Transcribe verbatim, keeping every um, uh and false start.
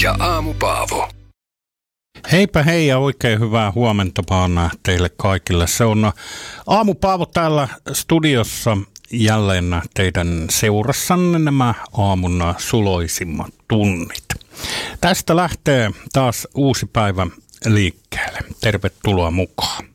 ja Aamu Paavo. Heipä hei ja oikein hyvää huomenta vaan teille kaikille. Se on Aamu Paavo täällä studiossa jälleen teidän seurassanne nämä aamun suloisimmat tunnit. Tästä lähtee taas uusi päivä liikkeelle. Tervetuloa mukaan.